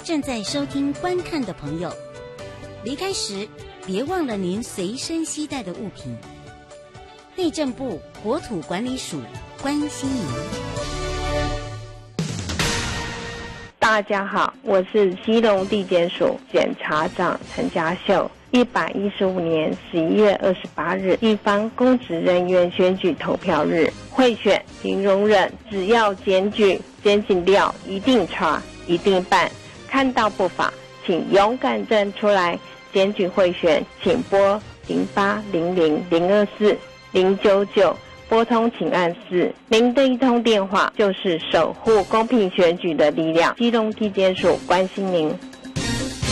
正在收听观看的朋友，离开时别忘了您随身携带的物品。内政部国土管理署关心您。 大家好，我是基隆地检署检察长陈家秀。115年11月28日，地方公职人员选举投票日，贿选零容忍，只要检举，检警调一定查，一定办。看到不法，请勇敢站出来，检举贿选，请拨0800024099，拨通请按4，您的一通电话就是守护公平选举的力量。基隆地检署关心您。